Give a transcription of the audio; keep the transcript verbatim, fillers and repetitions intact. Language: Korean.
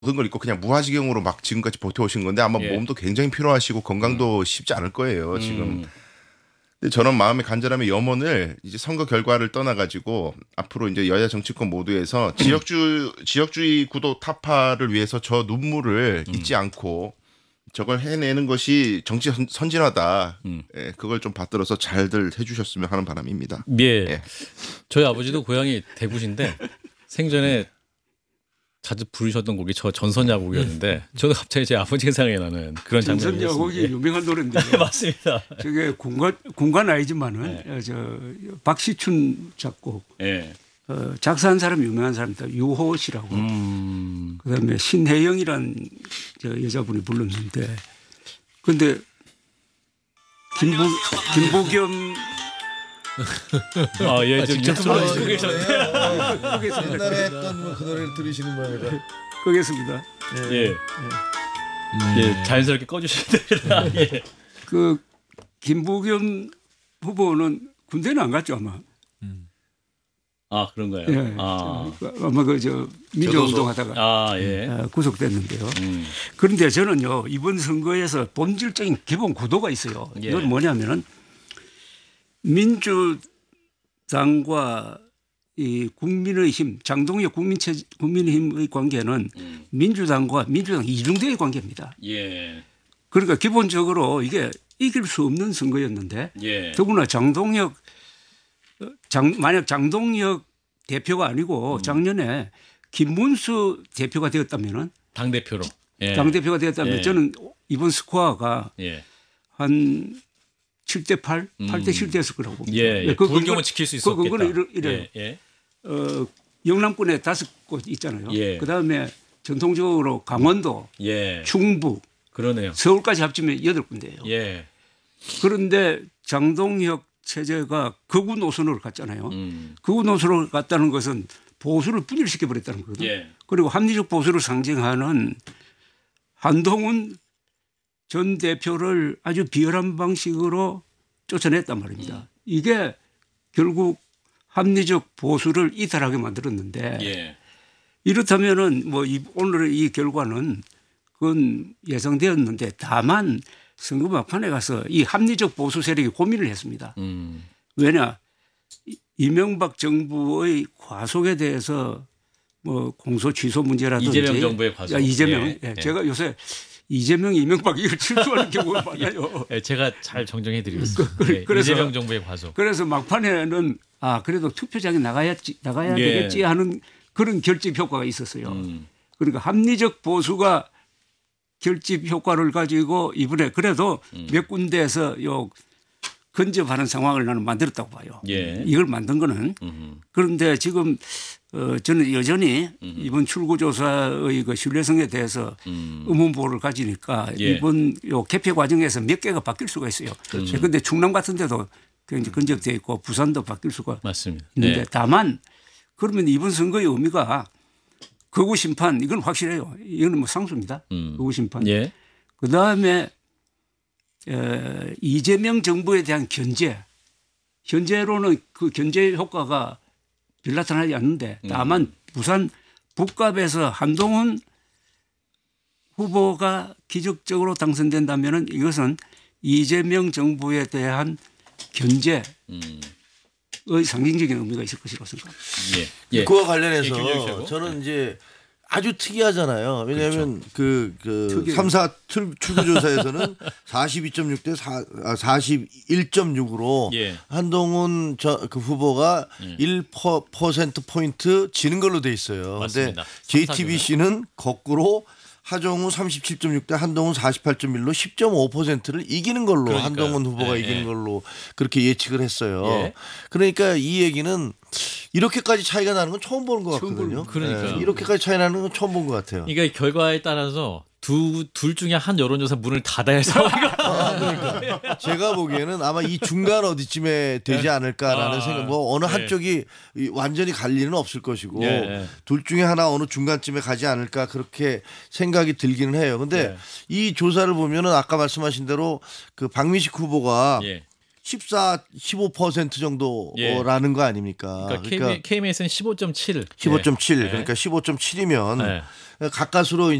모든 걸 잊고 그냥 무아지경으로 막 지금까지 버텨오신 건데 아마 예. 몸도 굉장히 필요하시고 건강도 쉽지 않을 거예요. 지금. 음. 근데 저는 마음의 간절함의 염원을 이제 선거 결과를 떠나가지고 앞으로 이제 여야 정치권 모두에서 지역주 지역주의 구도 타파를 위해서 저 눈물을 음. 잊지 않고 저걸 해내는 것이 정치 선- 선진화다. 음. 예, 그걸 좀 받들어서 잘들 해주셨으면 하는 바람입니다. 예. 예. 저희 아버지도 고향이 대구신데 생전에 자주 부르셨던 곡이 저 전선야곡이었는데 저도 갑자기 제 아버지가 생각이 나는 그런 장면이 전선야곡이 있었습니다. 유명한 노래인데 맞습니다. 저게 공간 공간 아니지만은 어, 저 박시춘 작곡 예. 어, 작사한 사람 유명한 사람입니다. 유호 씨라고. 음. 그다음에 신혜영이란 저 여자분이 불렀는데 근데 김보 김보겸 아, 예, 저 직접 유튜브로 부르시는 듣고 계셨네. 끄겠습니다. 옛날에 했던 뭐그 노래를 들으시는 모양이다. 끄겠습니다. 예. 예, 자연스럽게 꺼주시면 됩니다. 예. 그 김보겸 후보는 군대는 안 갔죠 아마. 아, 그런가요? 예. 아, 아마 그 저 민주운동 하다가 아, 예. 어, 구속됐는데요. 음. 그런데 저는요 이번 선거에서 본질적인 기본 구도가 있어요. 예. 이건 뭐냐면은 민주당과 이 국민의힘 장동혁 국민체 국민의힘의 관계는 음. 민주당과 민주당 이중대의 관계입니다. 예. 그러니까 기본적으로 이게 이길 수 없는 선거였는데 예. 더구나 장동혁 어, 장 만약 장동혁 대표가 아니고 음. 작년에 김문수 대표가 되었다면은 당 대표로. 예. 당 대표가 되었다면 예. 저는 이번 스코어가 예. 한 칠 대 팔, 팔 대 음. 칠 됐을 거라고 봅니다. 예. 예. 그 불경은 근거- 지킬 수 그 있었겠다. 근거는 이래, 이래요. 예. 예. 어, 영남권에 다섯 곳 있잖아요. 예. 그다음에 전통적으로 강원도, 예. 충북, 그러네요. 서울까지 합치면 여덟 군데예요. 예. 그런데 장동혁 체제가 극우 노선으로 갔잖아요. 음. 극우 노선으로 갔다는 것은 보수를 분열시켜 버렸다는 거거든요. 예. 그리고 합리적 보수를 상징하는 한동훈 전 대표를 아주 비열한 방식으로 쫓아냈단 말입니다. 이게 결국 합리적 보수를 이탈하게 만들었는데 예. 이렇다면은 뭐 이- 오늘의 이 결과는 그건 예상되었는데 다만 선거 막판에 가서 이 합리적 보수 세력이 고민을 했습니다. 음. 왜냐 이- 이명박 정부의 과속에 대해서 뭐 공소 취소 문제라든지 이재명 정부의 과속. 야, 이재명 예. 예, 예. 제가 요새 이재명 이명박 이걸 질투하는 경우가 많아요. 예, 제가 잘 정정해 드리겠습니다. 예, 그래서- 이재명 정부의 과속. 그래서 막판에는 아 그래도 투표장에 나가야지 나가야 예. 되겠지 하는 그런 결집 효과가 있었어요. 음. 그러니까 합리적 보수가 결집 효과를 가지고 이번에 그래도 음. 몇 군데에서 요 근접하는 상황을 나는 만들었다고 봐요. 예. 이걸 만든 거는 음. 그런데 지금 어, 저는 여전히 음. 이번 출구조사의 그 신뢰성에 대해서 음. 의문보를 가지니까 예. 이번 요 개표 과정에서 몇 개가 바뀔 수가 있어요. 그런데 충남 같은 데도 굉장히 근접되어 있고 부산도 바뀔 수가 맞습니다. 있는데 네. 다만 그러면 이번 선거의 의미가 극우 심판 이건 확실해요. 이거는 뭐 상수입니다. 음. 극우 심판. 예. 그 다음에 에, 이재명 정부에 대한 견제. 현재로는 그 견제 효과가 별 나타나지 않는데 다만 음. 부산 북갑에서 한동훈 후보가 기적적으로 당선된다면은 이것은 이재명 정부에 대한 견제의 음. 상징적인 의미가 있을 것이라고 생각합니다. 예. 예. 그와 예, 김준일 관련해서 최고. 저는 이제 아주 특이하잖아요. 왜냐하면 그, 그, 특이해요. 삼 사 출구조사에서는 사십이 점 육 대 사십일 점 육으로 예. 한동훈 저, 그 후보가 예. 일 퍼센트 포인트 지는 걸로 돼 있어요. 근데 맞습니다. 제이티비씨는 거꾸로 하정우 삼십칠 점 육 대 한동훈 사십팔 점 일로 십 점 오 퍼센트를 이기는 걸로 그러니까요. 한동훈 후보가 예, 이기는 예. 걸로 그렇게 예측을 했어요. 예. 그러니까 이 얘기는 이렇게까지 차이가 나는 건 처음 보는 것 처음 같거든요. 보는 그러니까요. 예, 이렇게까지 차이 나는 건 처음 본 것 같아요. 그러니까 이 결과에 따라서 두 둘 중에 한 여론조사 문을 닫아야 해서 제가 보기에는 아마 이 중간 어디쯤에 되지 않을까라는 아, 생각. 뭐 어느 네. 한쪽이 이 완전히 갈 일은 없을 것이고 예, 예. 둘 중에 하나 어느 중간쯤에 가지 않을까 그렇게 생각이 들기는 해요. 근데 예. 이 조사를 보면은 아까 말씀하신 대로 그 박민식 후보가 예. 십사, 십오 퍼센트 정도라는 거 아닙니까? 그러니까, 그러니까 케이비에스는 십오 점 칠. 십오 점 칠. 네. 그러니까 십오 점 칠이면 네. 가까스로